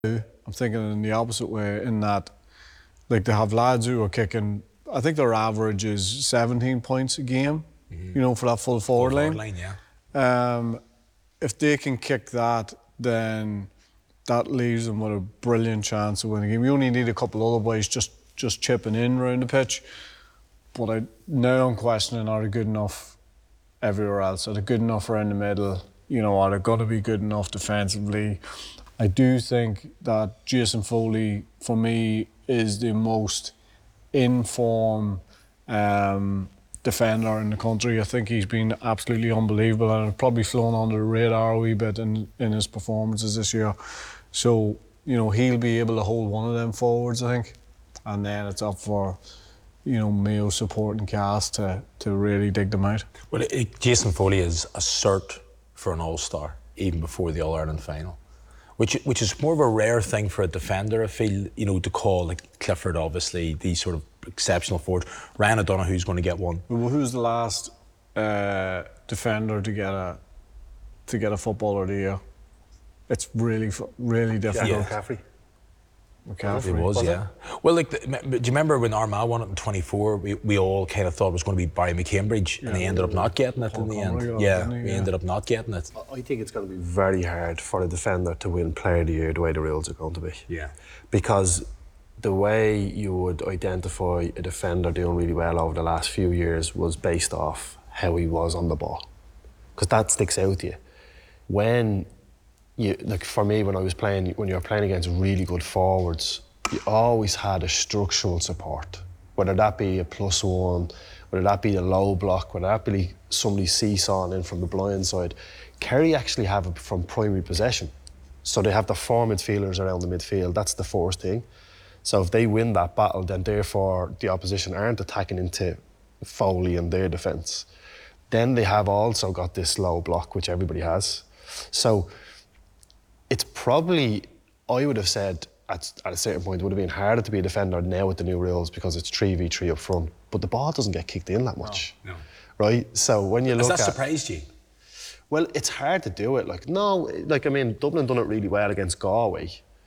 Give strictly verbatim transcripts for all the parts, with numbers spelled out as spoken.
I'm thinking in the opposite way, in that, like, they have lads who are kicking, I think their average is seventeen points a game, mm-hmm. you know, for that full forward, full forward line. line yeah. Um, if they can kick that, then that leaves them with a brilliant chance of winning the game. You only need a couple other boys just, just chipping in around the pitch. But I, now I'm questioning, are they good enough everywhere else? Are they good enough around the middle? You know, are they going to be good enough defensively? I do think that Jason Foley, for me, is the most in-form um, defender in the country. I think he's been absolutely unbelievable, and probably flown under the radar a wee bit in, in his performances this year. So, you know, he'll be able to hold one of them forwards, I think. And then it's up for, you know, Mayo supporting cast to, to really dig them out. Well, it, it, Jason Foley is a cert for an All-Star, even before the All-Ireland final. Which, which is more of a rare thing for a defender, I feel, you know, to call, like Clifford, obviously, these sort of exceptional forwards. Ryan O'Donoghue's going to get one. Well, who's the last uh, defender to get a to get a footballer of the year? It's really, really difficult. Yeah, McCaffrey. McCaffrey. It was, was yeah. It? Well, like, the, do you remember when Armagh won it in twenty-four? We, we all kind of thought it was going to be Barry McCambridge, yeah, and he ended up not getting it Paul in the Connery end. Yeah, he, yeah, we ended up not getting it. I think it's going to be very hard for a defender to win Player of the Year the way the rules are going to be. Yeah. Because the way you would identify a defender doing really well over the last few years was based off how he was on the ball. Because that sticks out to you. When You, like for me, when I was playing, when you were playing against really good forwards, you always had a structural support. Whether that be a plus one, whether that be a low block, whether that be somebody seesawing in from the blind side. Kerry actually have it from primary possession. So they have the four midfielders around the midfield. That's the first thing. So if they win that battle, then therefore the opposition aren't attacking into Foley and their defence. Then they have also got this low block, which everybody has. So it's probably, I would have said, at, at a certain point, it would have been harder to be a defender now with the new rules because it's three v three up front. But the ball doesn't get kicked in that much. No, no. Right? So when you Has look that at... surprised you? Well, it's hard to do it. Like, no, like, I mean, Dublin done it really well against Galway,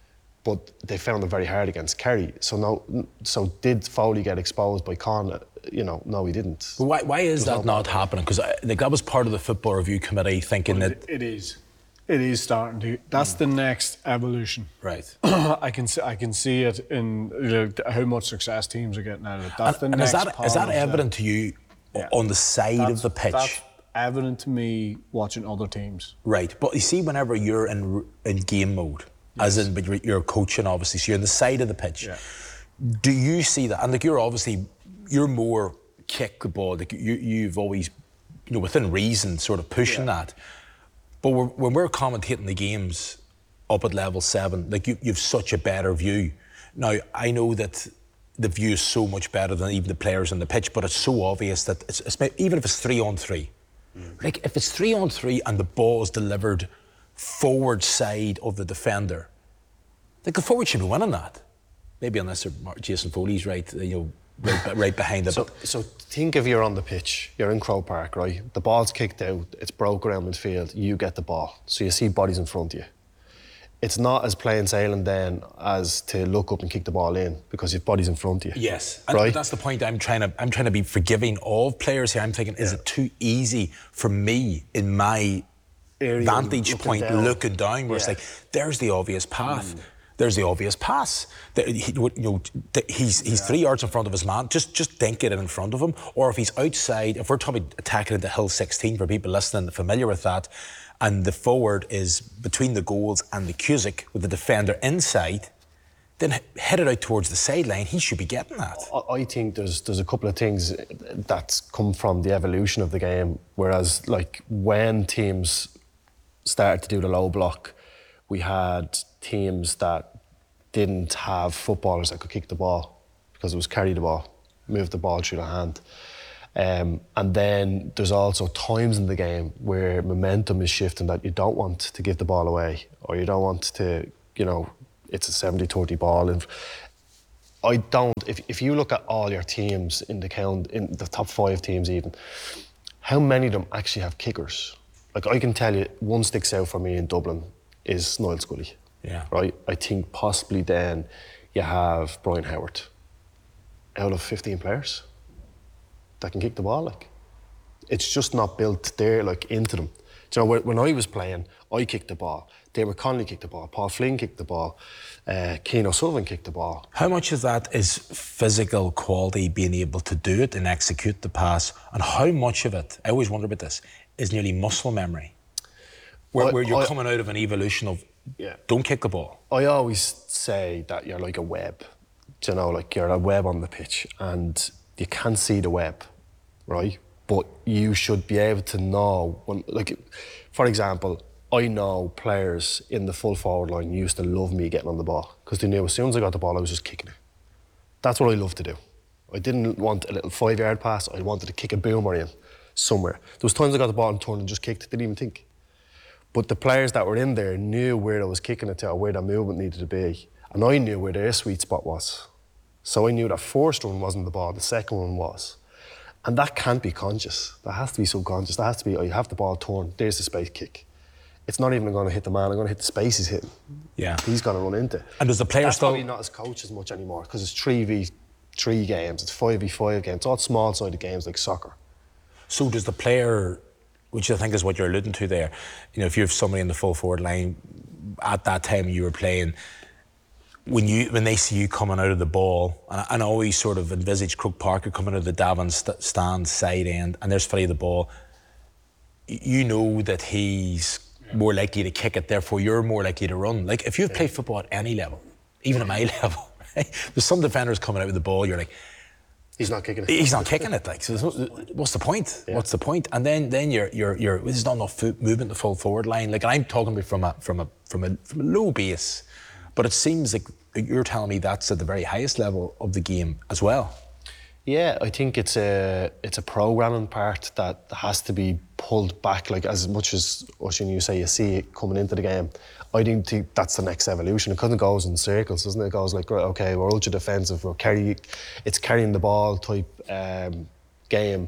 but they found it very hard against Kerry. So no, so did Foley get exposed by Conn? You know, no, he didn't. But why, why is that not happening? Because like, that was part of the Football Review Committee thinking well, that... It is. It is starting to. That's mm. the next evolution. Right. I can see. I can see it in you know, how much success teams are getting out of it. That's and, the and next. Is that, is that evident to you yeah. on the side that's, of the pitch? That's evident to me watching other teams. Right, but you see, whenever you're in in game mode, yes. as in but you're, you're coaching, obviously, so you're on the side of the pitch. Yeah. Do you see that? And like you're obviously you're more kick the ball. Like you you've always, you know, within reason, sort of pushing yeah. that. But we're, when we're commentating the games up at level seven, like you, you've such a better view. Now, I know that the view is so much better than even the players on the pitch, but it's so obvious that it's, it's even if it's three on three, mm. like if it's three on three and the ball is delivered forward side of the defender, like the forward should be winning that. Maybe unless Jason Foley's right, you know, right, right behind it. So, so think if you're on the pitch, you're in Croke Park, right? The ball's kicked out, it's broke around midfield, you get the ball. So you see bodies in front of you. It's not as plain sailing then as to look up and kick the ball in because you've bodies in front of you. Yes, right? And that's the point I'm trying to I'm trying to be forgiving of players here. I'm thinking, is yeah. it too easy for me in my Area vantage looking point down. looking down where yeah. it's like, there's the obvious path. Mm. There's the obvious pass. He, you know, he's he's yeah. three yards in front of his man. Just just dink it in front of him. Or if he's outside, if we're talking attacking into Hill sixteen for people listening familiar with that, and the forward is between the goals and the Cusack with the defender inside, then hit it out towards the sideline. He should be getting that. I think there's there's a couple of things that's come from the evolution of the game. Whereas, like when teams started to do the low block, we had teams that didn't have footballers that could kick the ball because it was carry the ball, move the ball through the hand. Um, and then there's also times in the game where momentum is shifting that you don't want to give the ball away or you don't want to, you know, it's a seventy thirty ball. And I don't, if, if you look at all your teams in the count, in the top five teams even, how many of them actually have kickers? Like I can tell you, one sticks out for me in Dublin is Niall Scully. Yeah. Right? I think possibly then you have Brian Howard out of fifteen players that can kick the ball. Like, it's just not built there, like, into them. Do you know, when I was playing, I kicked the ball. David Connolly kicked the ball. Paul Flynn kicked the ball. Uh, Keane O'Sullivan kicked the ball. How much of that is physical quality, being able to do it and execute the pass, and how much of it, I always wonder about this, is nearly muscle memory, where, I, where you're I, coming out of an evolution of yeah. don't kick the ball? I always say that you're like a web. Do you know, like you're a web on the pitch and you can't see the web, right? But you should be able to know, when, like, for example, I know players in the full forward line used to love me getting on the ball because they knew as soon as I got the ball, I was just kicking it. That's what I love to do. I didn't want a little five-yard pass. I wanted to kick a boomer in somewhere. There was times I got the ball and turned and just kicked it, didn't even think. But the players that were in there knew where I was kicking it to or where that movement needed to be. And I knew where their sweet spot was. So I knew that first one wasn't the ball, the second one was. And that can't be conscious. That has to be subconscious. That has to be, oh, you have the ball turned, there's the space kick. It's not even going to hit the man, I'm going to hit the space he's hitting. Yeah. He's going to run into. And does the player That's still... probably not as coached as much anymore because it's three v three games, it's five v five games, it's all small-sided games like soccer. So does the player, which I think is what you're alluding to there, you know, if you have somebody in the full forward line, at that time you were playing, when you when they see you coming out of the ball, and, and I always sort of envisage Croke Parker coming out of the Davin st- stand side end, and there's Freddie the ball, you know that he's more likely to kick it, therefore you're more likely to run. Like, if you've played football at any level, even at my level, right, there's some defenders coming out with the ball, you're like, He's not kicking it. He's not kicking it. Like, so what's the point? Yeah. What's the point? And then, then you're, you're, you're. There's not enough movement the full forward line. Like, and I'm talking from a, from a, from a, from a low base, but it seems like you're telling me that's at the very highest level of the game as well. Yeah, I think it's a, it's a programming part that has to be pulled back. Like, as much as Oisin, you say you see it coming into the game, I don't think that's the next evolution. It kind of goes in circles, doesn't it? It goes like, right, okay, we're ultra defensive, we're carry, it's carrying the ball type um, game.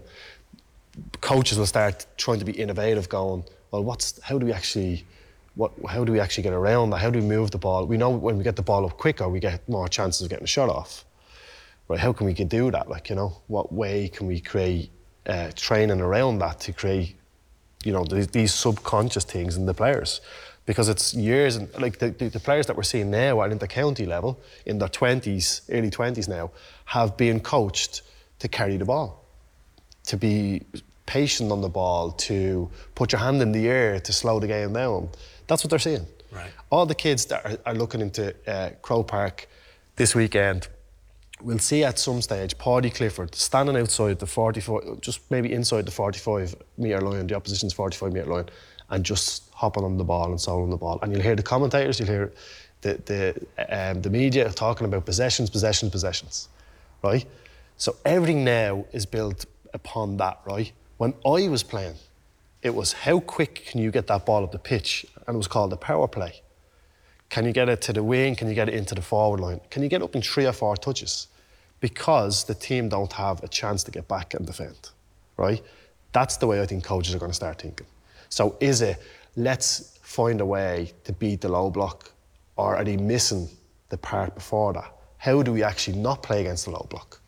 Coaches will start trying to be innovative, going, well, what's how do we actually, what how do we actually get around that? How do we move the ball? We know when we get the ball up quicker, we get more chances of getting a shot off. Right? How can we do that? Like, you know, what way can we create uh, training around that to create, you know, these, these subconscious things in the players? Because it's years, and like the, the, the players that we're seeing now at the county level, in their twenties, early twenties now, have been coached to carry the ball, to be patient on the ball, to put your hand in the air to slow the game down. That's what they're seeing. Right. All the kids that are, are looking into uh, Croke Park this weekend, we'll see at some stage Paddy Clifford standing outside the forty-five, just maybe inside the forty-five metre line, the opposition's forty-five metre line, and just hopping on the ball and soloing the ball. And you'll hear the commentators, you'll hear the the um, the media talking about possessions, possessions, possessions, right? So everything now is built upon that, right? When I was playing, it was how quick can you get that ball up the pitch, and it was called the power play. Can you get it to the wing? Can you get it into the forward line? Can you get up in three or four touches? Because the team don't have a chance to get back and defend, right? That's the way I think coaches are going to start thinking. So is it, let's find a way to beat the low block, or are they missing the part before that? How do we actually not play against the low block?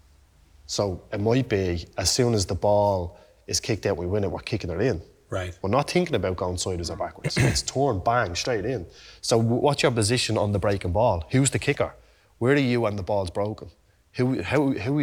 So it might be, as soon as the ball is kicked out, we win it, we're kicking it in. Right. We're not thinking about going sideways or backwards. It's torn, bang, straight in. So what's your position on the breaking ball? Who's the kicker? Where are you when the ball's broken? Who, how, who